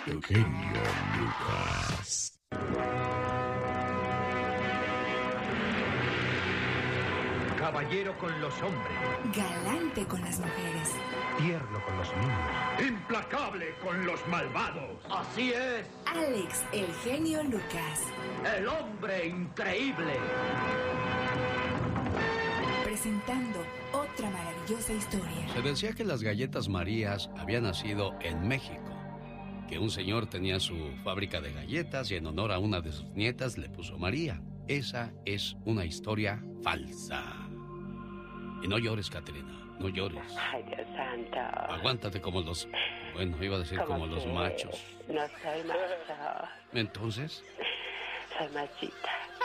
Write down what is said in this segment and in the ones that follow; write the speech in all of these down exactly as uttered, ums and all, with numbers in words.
El genio Lucas. Caballero con los hombres. Galante con las mujeres. Tierno con los niños. Implacable con los malvados. Así es. Alex, el genio Lucas. El hombre increíble. Presentando otra maravillosa historia. Se decía que las galletas Marías habían nacido en México, que un señor tenía su fábrica de galletas y en honor a una de sus nietas le puso María. Esa es una historia falsa. Y no llores, Catrina, no llores. Ay, Dios santo. Aguántate como los... Bueno, iba a decir como los machos. No soy macho. ¿Entonces? Soy machita.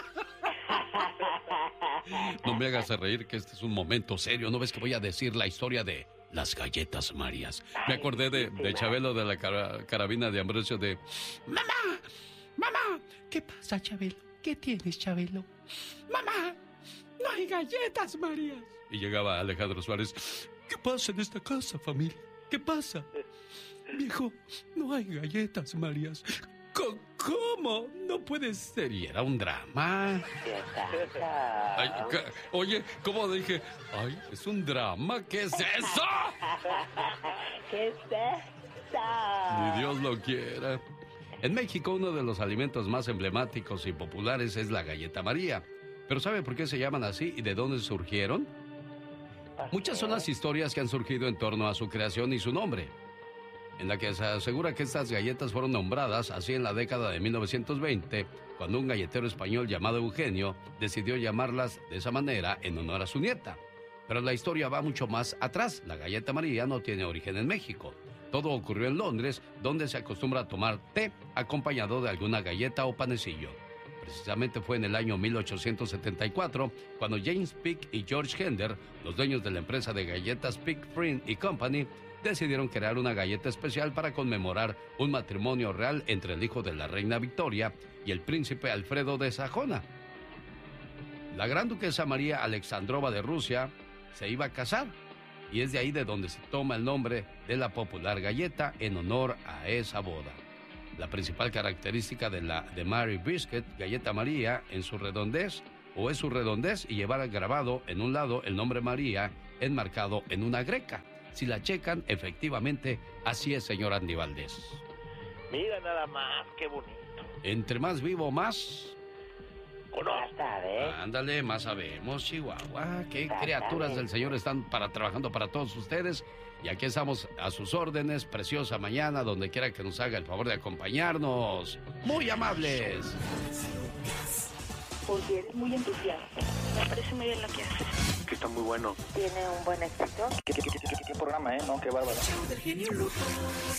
No me hagas reír, que este es un momento serio. ¿No ves que voy a decir la historia de las galletas Marías? Me acordé de, de Chabelo, de la cara, carabina de Ambrosio, de... ¡Mamá! ¡Mamá! ¿Qué pasa, Chabelo? ¿Qué tienes, Chabelo? ¡Mamá! ¡No hay galletas Marías! Y llegaba Alejandro Suárez. ¿Qué pasa en esta casa, familia? ¿Qué pasa? Viejo, no hay galletas Marías. ¿Cómo? No puede ser. Y era un drama. Ay, oye, ¿cómo dije? Ay, es un drama. ¿Qué es eso? ¿Qué es eso? Ni Dios lo quiera. En México, uno de los alimentos más emblemáticos y populares es la galleta María. ¿Pero sabe por qué se llaman así y de dónde surgieron? Muchas son las historias que han surgido en torno a su creación y su nombre, en la que se asegura que estas galletas fueron nombradas así en la década de mil novecientos veinte, cuando un galletero español llamado Eugenio decidió llamarlas de esa manera en honor a su nieta. Pero la historia va mucho más atrás. La galleta María no tiene origen en México. Todo ocurrió en Londres, donde se acostumbra a tomar té acompañado de alguna galleta o panecillo. Precisamente fue en el año mil ochocientos setenta y cuatro cuando James Pick y George Hender, los dueños de la empresa de galletas Pick, Friend y Company, decidieron crear una galleta especial para conmemorar un matrimonio real entre el hijo de la reina Victoria y el príncipe Alfredo de Sajona. La gran duquesa María Alexandrova de Rusia se iba a casar, y es de ahí de donde se toma el nombre de la popular galleta en honor a esa boda. La principal característica de la de Mary Biscuit, galleta María, en su redondez, o es su redondez y llevar grabado en un lado el nombre María enmarcado en una greca. Si la checan, efectivamente, así es, señor Andy Valdés. Mira nada más, qué bonito. Entre más vivo, más... Conozco. Ándale, más sabemos, Chihuahua. Qué criaturas del Señor están para trabajando para todos ustedes. Y aquí estamos a sus órdenes, preciosa mañana, donde quiera que nos haga el favor de acompañarnos. Muy amables. Porque eres muy entusiasta. Me parece muy bien lo que haces. Que está muy bueno. Tiene un buen éxito. ¿Qué, qué, qué, qué, qué programa, eh? No, qué bárbaro.